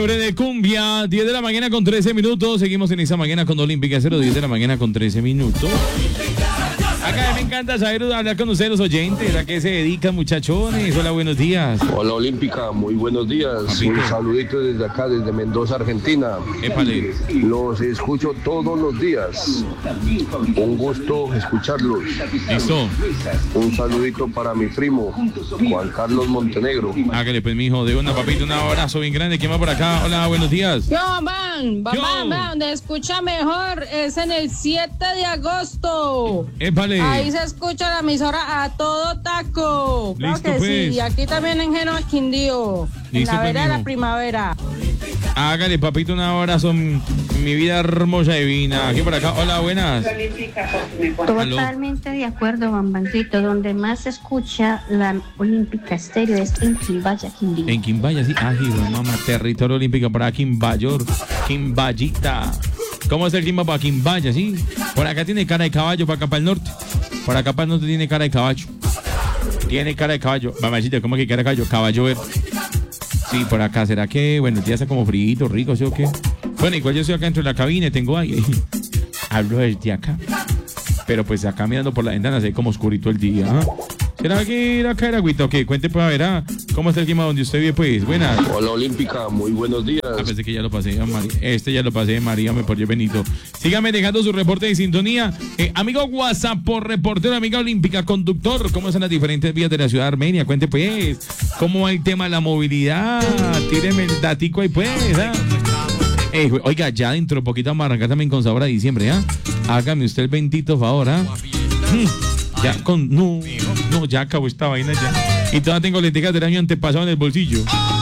De cumbia, 10 de la mañana con 13 minutos. Seguimos en esa mañana con Olímpica 10 de la mañana con 13 minutos. Acá me encanta saber hablar con ustedes, los oyentes. ¿A qué se dedican, muchachones? Hola, buenos días. Hola, Olímpica, muy buenos días. Papito. Un saludito desde acá, desde Mendoza, Argentina. Épale. Los escucho todos los días. Un gusto escucharlos. Listo. Un saludito para mi primo, Juan Carlos Montenegro. Hágale pues, mijo, de una, papito, un abrazo bien grande. ¿Quién va por acá? Hola, buenos días. Yo, van, donde escucha mejor es en el 7 de agosto. Épale. Ahí se escucha la emisora a todo taco. Claro Listo, que pues. sí, y aquí también en Genoa, Quindío, en Listo, la pues, vera de la mijo. primavera. Hágale, papito, un abrazo. Mi vida hermosa y divina. Aquí por acá. Hola, buenas. Totalmente de acuerdo, Bambancito. Donde más se escucha la Olímpica Estéreo es en Quimbaya, Quindío. En Quimbaya, sí. Ah, hijo, mamá, territorio olímpico para Quimbayor, Quimbayita. ¿Cómo es el clima para Quimbaya, sí? Por acá tiene cara de caballo, para acá para el norte. Por acá para el norte tiene cara de caballo. Tiene cara de caballo. Mamacita, ¿cómo que cara de caballo? Caballo verde. Sí, por acá. ¿Será que, bueno, el día está como frío, rico, sí o qué? Bueno, igual yo estoy acá dentro de la cabina y tengo aire. Hablo desde acá. Pero pues acá mirando por la ventana se ve como oscurito el día. ¿Ah? ¿Será que ir a caer agüita o qué? Cuente para ver, ¿cómo está el clima donde usted vive, pues? Buenas. Hola, Olímpica, muy buenos días. Pensé que ya lo pasé, María. Ya lo pasé, María, me por Benito. Sígame dejando su reporte de sintonía. Amigo WhatsApp por reportero, amiga olímpica, conductor. ¿Cómo están las diferentes vías de la ciudad de Armenia? Cuente, pues, ¿cómo va el tema de la movilidad? Tíreme el datico ahí, pues, oiga, ya dentro de poquito vamos a arrancar también con sabor a diciembre, Hágame usted el bendito favor, Ya con... No, ya acabó esta vaina ya. Y todavía tengo lentejas del año antepasado en el bolsillo.